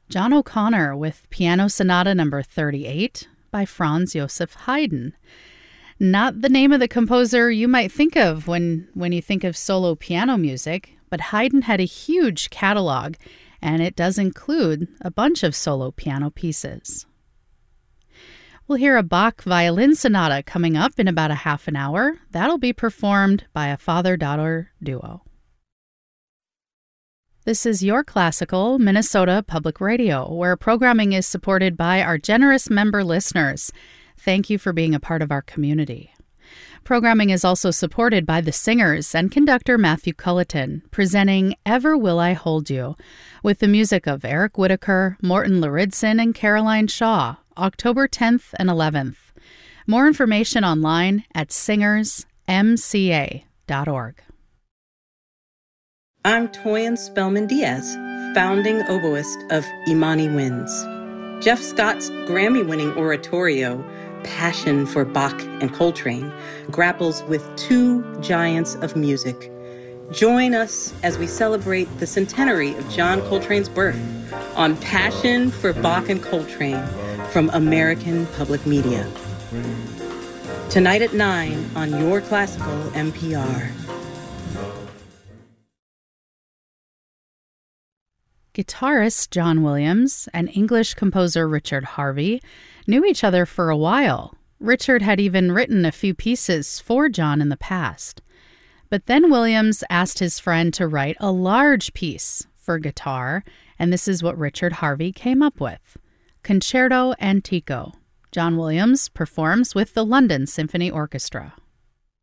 John O'Connor with Piano Sonata No. 38 by Franz Joseph Haydn. Not the name of the composer you might think of when you think of solo piano music, but Haydn had a huge catalog, and it does include a bunch of solo piano pieces. We'll hear a Bach violin sonata coming up in about a half an hour. That'll be performed by a father-daughter duo. This is Your Classical Minnesota Public Radio, where programming is supported by our generous member listeners. Thank you for being a part of our community. Programming is also supported by the singers and conductor Matthew Culleton, presenting Ever Will I Hold You, with the music of Eric Whitaker, Morton Lauridsen, and Caroline Shaw, October 10th and 11th. More information online at singersmca.org. I'm Toyin Spellman Diaz, founding oboist of Imani Winds. Jeff Scott's Grammy-winning oratorio, Passion for Bach and Coltrane, grapples with two giants of music. Join us as we celebrate the centenary of John Coltrane's birth on Passion for Bach and Coltrane from American Public Media. Tonight at 9 on Your Classical NPR. Guitarist John Williams and English composer Richard Harvey knew each other for a while. Richard had even written a few pieces for John in the past. But then Williams asked his friend to write a large piece for guitar, and this is what Richard Harvey came up with. Concerto Antico. John Williams performs with the London Symphony Orchestra.